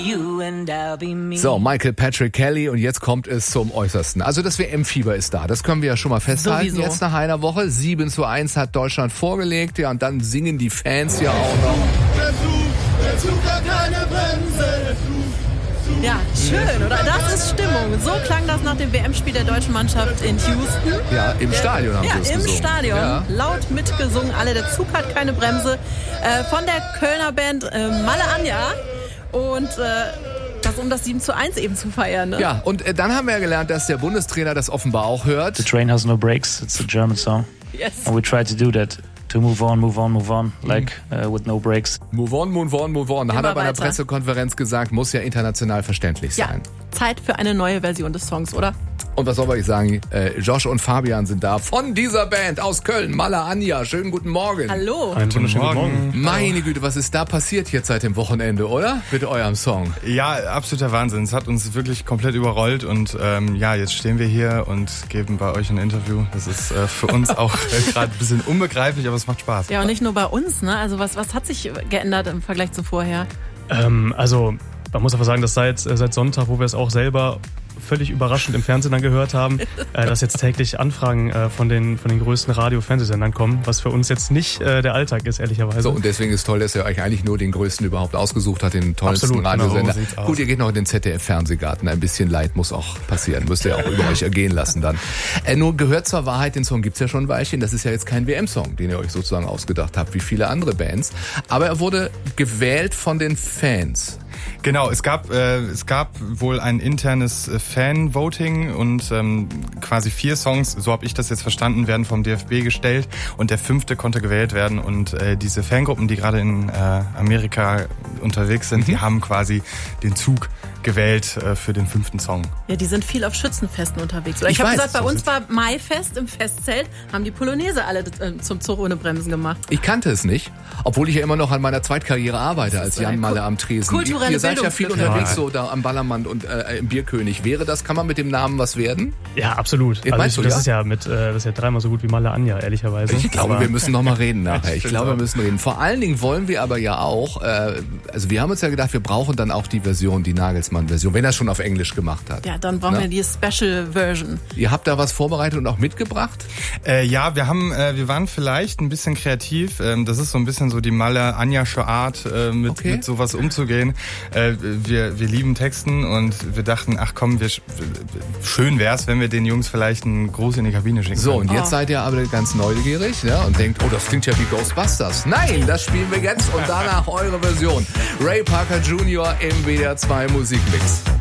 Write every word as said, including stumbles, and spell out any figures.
So, Michael Patrick Kelly und jetzt kommt es zum Äußersten. Also das W M-Fieber ist da, das können wir ja schon mal festhalten. Sowieso. Jetzt nach einer Woche, sieben zu eins hat Deutschland vorgelegt, ja, und dann singen die Fans ja auch noch. Der Zug, der Zug hat keine Bremse, der Zug. Ja, schön, oder? Das ist Stimmung. So klang das nach dem W M-Spiel der deutschen Mannschaft in Houston. Ja, im Stadion haben ja, sie es im gesungen. Stadion. Ja. Laut mitgesungen, alle. Der Zug hat keine Bremse. Äh, von der Kölner Band äh, Malle Anja. Und äh, das um das sieben zu eins eben zu feiern. Ne? Ja, und äh, dann haben wir ja gelernt, dass der Bundestrainer das offenbar auch hört. The train has no brakes. It's a German song. Yes. And we try to do that. To move on, move on, move on, like uh, with no breaks. Move on, move on, move on. Hat Immer er bei einer weiter. Pressekonferenz gesagt, muss ja international verständlich Ja, sein. Zeit für eine neue Version des Songs, oder? Und was soll ich sagen? Äh, Josh und Fabian sind da von dieser Band aus Köln, Malle Anja. Schönen guten Morgen. Hallo. Einen wunderschönen guten Morgen. Meine Güte, was ist da passiert jetzt seit dem Wochenende, oder? Mit eurem Song. Ja, absoluter Wahnsinn. Es hat uns wirklich komplett überrollt und ähm, ja, jetzt stehen wir hier und geben bei euch ein Interview. Das ist äh, für uns auch äh, gerade ein bisschen unbegreiflich, aber es macht Spaß. Ja, und nicht nur bei uns, ne? Also was, was hat sich geändert im Vergleich zu vorher? Ähm, also man muss einfach sagen, dass seit, seit Sonntag, wo wir es auch selber völlig überraschend im Fernsehen dann gehört haben, äh, dass jetzt täglich Anfragen äh, von den von den größten Radio-Fernsehsendern kommen, was für uns jetzt nicht äh, der Alltag ist, ehrlicherweise. So, und deswegen ist toll, dass ihr euch eigentlich nur den größten überhaupt ausgesucht habt, den tollsten Absolut, genau, Radiosender. so sieht's aus. Gut, ihr geht noch in den Z D F-Fernsehgarten. Ein bisschen Leid muss auch passieren. Müsst ihr auch über euch ergehen lassen dann. Äh, nur gehört zur Wahrheit, den Song gibt's ja schon ein Weilchen. Das ist ja jetzt kein W M-Song, den ihr euch sozusagen ausgedacht habt, wie viele andere Bands. Aber er wurde gewählt von den Fans. Genau, es gab äh, es gab wohl ein internes äh, Fan-Voting und ähm, quasi vier Songs, so habe ich das jetzt verstanden, werden vom D F B gestellt und der fünfte konnte gewählt werden und äh, diese Fangruppen, die gerade in äh, Amerika unterwegs sind, mhm. die haben quasi den Zug gewählt äh, für den fünften Song. Ja, die sind viel auf Schützenfesten unterwegs. Oder ich Ich habe weiß, gesagt, bei so uns sind's. war Maifest im Festzelt, haben die Polonaise alle äh, zum Zug ohne Bremsen gemacht. Ich kannte es nicht, obwohl ich ja immer noch an meiner Zweitkarriere arbeite als so Jan ein Malle Kul- am Tresen. kulturelle Ihr seid ja viel Bildungslücke. unterwegs so da am Ballermann und äh, im Bierkönig. Wäre das, kann man mit dem Namen was werden? Ja, absolut. Ja, Also meinst ich, du, das ja? ist ja mit, äh, das ist ja dreimal so gut wie Malle Anja, ehrlicherweise. Ich glaube, Aber wir müssen noch mal reden nachher. Ich stimmt glaube, wir auch. müssen reden. Vor allen Dingen wollen wir aber ja auch, äh, also wir haben uns ja gedacht, wir brauchen dann auch die Version, die Nagelsmann-Version, wenn er schon auf Englisch gemacht hat. Ja, dann brauchen Na? wir die Special Version. Ihr habt da was vorbereitet und auch mitgebracht? Äh, ja, wir haben, äh, wir waren vielleicht ein bisschen kreativ. Ähm, das ist so ein bisschen so die Malle Anjasche Art, äh, mit, Okay. mit sowas umzugehen. Äh, wir, wir lieben Texten und wir dachten, ach komm, wir, schön wär's, wenn wir den Jungs vielleicht einen Gruß in die Kabine schicken. So, können. und jetzt Oh. seid ihr aber ganz neugierig, ja, und denkt, oh, das klingt ja wie Ghostbusters. Nein, das spielen wir jetzt und danach eure Version. Ray Parker Junior im W D R zwei Musikmix.